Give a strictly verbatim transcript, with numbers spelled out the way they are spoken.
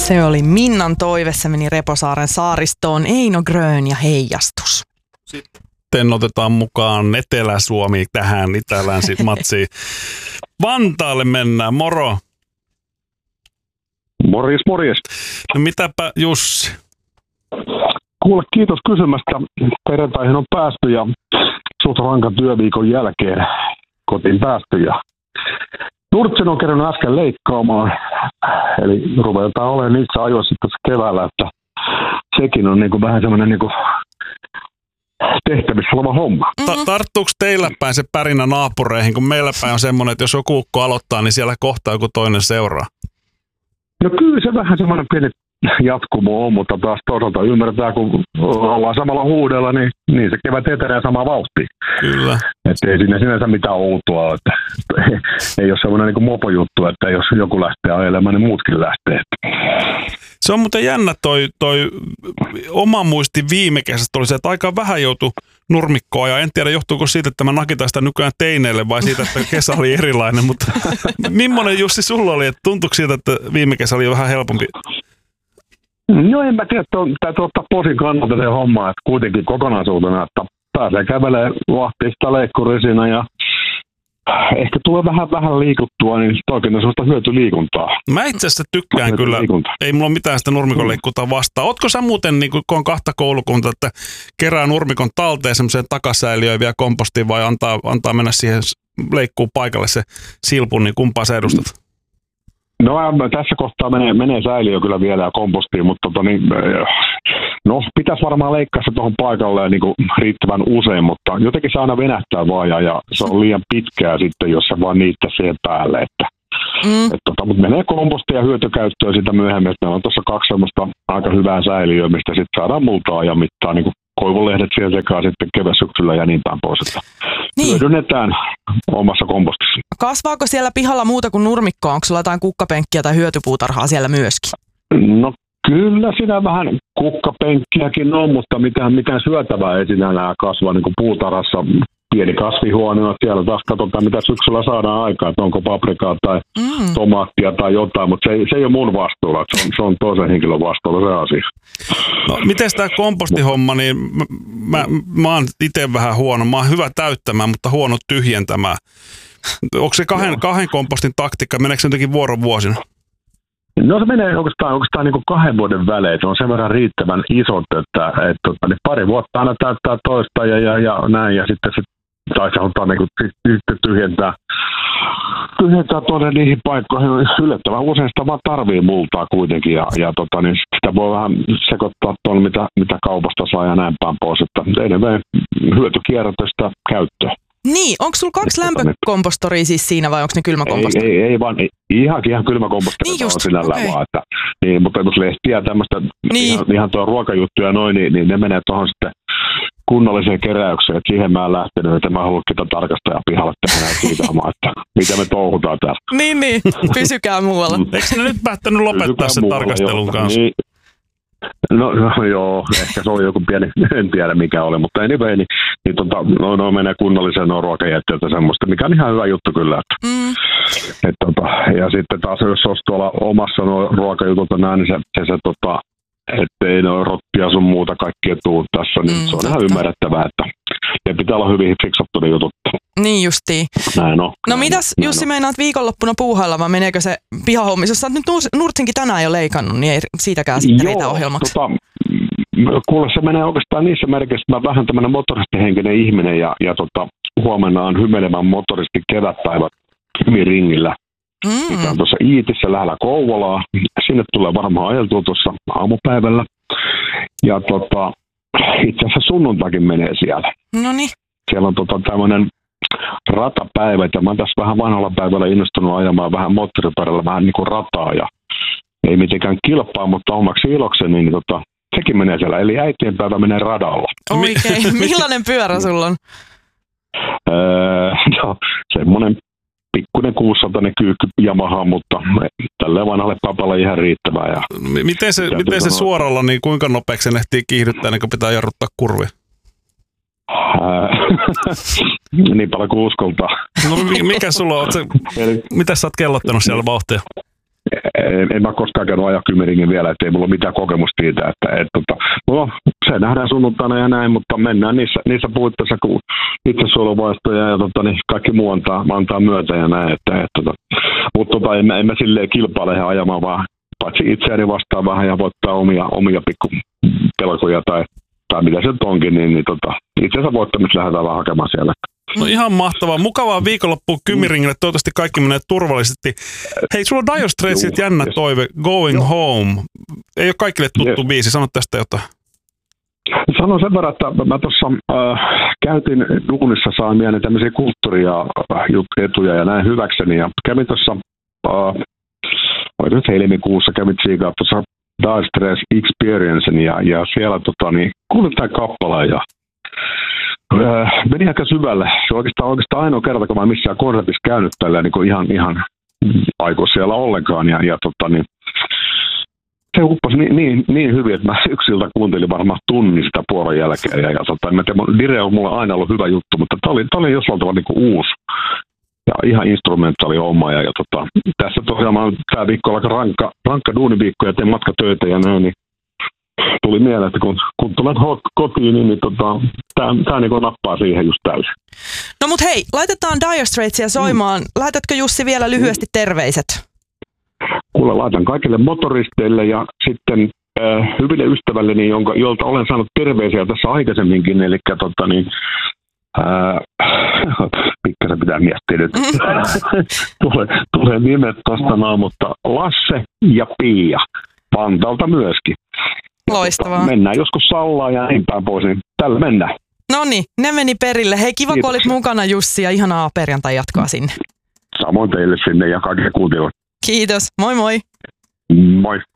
Se oli Minnan toive, se meni Reposaaren saaristoon, Eino Grön ja Heijastus. Sitten otetaan mukaan Etelä-Suomi tähän Itä-Länsi-matsiin. Vantaalle mennään, moro. Morjes, morjes. No mitäpä Jussi? Kuule, kiitos kysymästä. Perjantaihin on päästy ja suht rankan työviikon jälkeen kotiin päästy. Ja Nurtsen on kerännyt äsken leikkaamaan, eli ruvetaan olemaan itse ajoissa tässä keväällä, että sekin on niinku vähän semmoinen niinku tehtävissä oleva homma. Ta- tarttuuko teillä päin se pärinä naapureihin, kun meillä päin on semmoinen, että jos joku ukko aloittaa, niin siellä kohtaa joku toinen seuraa? No kyllä se vähän semmoinen pieni jatkumo on, mutta taas toisaalta ymmärretään, kun ollaan samalla huudella, niin, niin se kevät etenee samaa vauhtia. Kyllä. Että ei siinä sinänsä mitään outoa, että ei ole semmoinen niin kuin mopojuttu, että jos joku lähtee ajelemaan, niin muutkin lähtee. Se on muuten jännä toi, toi oma muisti viime kesästä oli se, että aika vähän joutui nurmikkoa ja en tiedä johtuuko siitä, että mä nakitan sitä nykyään teineille vai siitä, että kesä oli erilainen, mutta millainen Jussi sulla oli, että tuntuiko siitä, että viime kesä oli vähän helpompi? No en mä tiedä, että täytyy ottaa posin kannalta se homma, että kuitenkin kokonaisuutena, että pääsee kävelemään vahtista leikkurisina ja ehkä tulee vähän vähän liikuttua, niin oikein on sellaista hyötyliikuntaa. Mä itse asiassa tykkään kyllä, ei mulla ole mitään sitä nurmikon leikkuuta vastaan. Ootko sä muuten, niin kun on kahta koulukunta, että kerää nurmikon talteen semmoiseen takasäiliöön vielä kompostiin vai antaa, antaa mennä siihen leikkuun paikalle se silpun, niin kumpaa sä edustat? No tässä kohtaa menee, menee säiliö kyllä vielä ja kompostiin, mutta tota, niin, no pitäisi varmaan leikkaa se tuohon paikalle niin kuin riittävän usein, mutta jotenkin se aina venähtää vaan ja, ja se on liian pitkää sitten, jos se vaan niittää siihen päälle. Että, mm. et, tota, mutta menee kompostiin ja hyötykäyttöön sitä myöhemmin, että meillä on tuossa kaksi semmoista aika hyvää säiliöä, mistä sitten saadaan multaa ja mittaa niin kuin koivunlehdet siihen sekaan sitten kevätsyksyllä ja niin päin pois, että niin. Hyödynnetään omassa kompostissa. Kasvaako siellä pihalla muuta kuin nurmikkoa? Onko sulla jotain kukkapenkkiä tai hyötypuutarhaa siellä myöskin? No kyllä siinä vähän kukkapenkkiäkin on, mutta mitään, mitään syötävää ei sinällään kasvaa niin kuin puutarhassa. Pieni kasvihuone, siellä taas katsotaan, mitä syksyllä saadaan aikaa, että onko paprikaa tai mm. tomaattia tai jotain, mutta se ei, se ei ole mun vastuulla, se on, se on toisen henkilön vastuulla se asia. No, miten tämä kompostihomma, niin mä, mä, mä oon itse vähän huono, mä oon hyvä täyttämään, mutta huono tyhjentämään. Onko se kahden, kahden kompostin taktiikka, meneekö se jotenkin vuorovuosina? No se menee oikeastaan, oikeastaan niin kuin kahden vuoden välein. Se on sen verran riittävän isot, että, että, että niin pari vuotta aina täyttää toista ja, ja, ja näin. Ja sitten se, tai se halutaan niin kuin, sitten tyhjentää, tyhjentää tuonne niihin paikkoihin. Yllättävän usein sitä vaan tarvii multaa kuitenkin. Ja, ja tota, niin sitä voi vähän sekoittaa tuonne, mitä, mitä kaupasta saa ja näin päin pois. Että edelleen hyötykierrätystä käyttöä. Niin, onko sulla kaksi lämpökompostoria siis siinä vai onko ne kylmäkompostoria? Ei, ei, ei vaan, ei, ihan, ihan kylmäkompostoria niin on sinällään okay. vaan, että, niin, mutta jos lehtiä tämmöistä niin. ihan, ihan tuo ruokajuttuja noin, niin, niin ne menee tuohon sitten kunnalliseen keräykseen, että siihen mä en lähtenyt, että mä haluan kita tarkastaja pihalle tehdä kiitaamaan, että mitä me touhutaan täällä. Niin, niin, pysykää muualla. Eikö ne nyt päättänyt lopettaa sen tarkastelun kanssa? Niin, No, no joo, ehkä se oli joku pieni, en tiedä mikä oli, mutta anyway, niin, niin tota, no, no menee kunnalliseen no, ruokajätteeltä semmoista, mikä on ihan hyvä juttu kyllä. Että, mm. et, tota, ja sitten taas jos olisi tuolla omassa no, ruokajutulta näin, niin se, se, se tota, ettei no rottia sun muuta kaikkia tuu tässä, niin mm, se on totta. Ihan ymmärrettävää, että ne pitää olla hyvin fiksattu ne jutut. Niin justiin. Näin on. No näin mitäs on, Jussi, meinaat viikonloppuna puuhailla, vai meneekö se pihahommissa? Jos sä oot nyt Nurtsinkin tänään jo leikannut, niin ei siitäkään sitten riitä ohjelmaksi. Tota, kuule, se menee oikeastaan niissä merkeissä, että mä vähän tämmöinen motoristihenkinen ihminen ja, ja tota, huomenna on hymelevän motoristi kevätpäivä Kymiringillä. Mm. Mikä on tuossa Iitissä lähellä Kouvolaa. Sinne tulee varmaan ajeltua tuossa aamupäivällä. Ja tota, itse asiassa sunnuntaikin menee siellä. Noniin. Siellä on tota tämmöinen ratapäivä, ja mä oon tässä vähän vanhalla päivällä innostunut ajamaan vähän moottoripyörällä vähän niin kuin rataa, ja ei mitenkään kilpaa, mutta omaksi ilokseni, niin tota, sekin menee siellä, eli äitienpäivä menee radalla. Oikein. Millainen pyörä sulla on? Öö, no, semmoinen pikkuinen kuusisataa kyykky Yamaha, mutta tälle vanhalle papalle ihan riittävää. Ja miten se, miten se suoralla, niin kuinka nopeaksi se ehtii kiihdyttää, niin kun pitää jarruttaa kurvia? Niin paljon kuin uskoltaa. No mikä sulla on? Se, mitä sä oot kellottanut siellä vauhtia? en, en mä koskaan käynyt ajaa Kymiringin vielä, että ei mulla ole mitään kokemusta siitä, että et, tota, no, se nähdään sunnuntaina ja näin, mutta mennään niissä, niissä puitteissa, kun itsesuojeluvaistoja ja tota, niin kaikki muu antaa, antaa myötä ja näin, että et, tota, mutta tota, en, mä, en mä silleen kilpaile ajamaan, vaan paitsi itseäni vastaan vähän ja voittaa omia, omia pikkupelkoja tai, tai mitä se nyt onkin, niin, niin tota, itse asiassa voittamista lähdetään vaan hakemaan siellä. No ihan mahtavaa. Mukavaa viikonloppua Kymiringille. Toivottavasti kaikki menee turvallisesti. Hei, sulla on Dire Straitsilta jännä yes. toive, Going Joo. Home. Ei ole kaikille tuttu yes. biisi. Sano tästä jotain. Sanon sen verran, että mä tuossa äh, käytin duunissa saamiani tämmöisiä kulttuuria, äh, etuja ja näin hyväkseni. Ja kävin tuossa, äh, oliko nyt helmikuussa, kävin tsiikaa tuossa Dire Straits Experiencen ja, ja siellä tota, niin, kuulin tämän kappaleen ja Öö, meni aika syvälle. Se on oikeastaan, oikeastaan ainoa kerta, kun mä missään konsertissa käynyt tällä niin kuin ihan, ihan aiko siellä ollenkaan. Ja, ja tota, niin, se huppasi niin, niin, niin hyvin, että mä yksiltä kuuntelin varmaan tunnin sitä puolen jälkeen. Ja, ja tota, mä tiedän, Dire on mulle aina ollut hyvä juttu, mutta tää oli, tää oli jossain tavalla niin kuin uusi. Ja ihan instrumentaali homma. Ja, ja tota, tässä tosiaan mä tää viikko on aika rankka, rankka duuniviikko ja teen matkatöitä ja näin, niin tuli mieleen, että kun, kun tulet kotiin, niin, niin tota, tämä niin nappaa siihen just täysin. No mut hei, laitetaan Dire Straitsia soimaan. Mm. Laitatko Jussi vielä lyhyesti terveiset? Kuule, laitan kaikille motoristeille ja sitten äh, hyville ystävälleni, jonka, jolta olen saanut terveisiä tässä aikaisemminkin. Eli tota, niin, äh, pikkasen pitää miettiä nyt. tulee, tulee nimet tuosta noin, mutta Lasse ja Pia. Vantaalta myöskin. Loistavaa. Mennään joskus Sallaan ja niin päin pois, niin tällä mennään. No niin, ne meni perille. Hei, kiva kun olit mukana Jussi ja ihanaa perjantai jatkoa sinne. Samoin teille sinne ja kaikille kuuntelijoille. Kiitos, moi moi. Moi.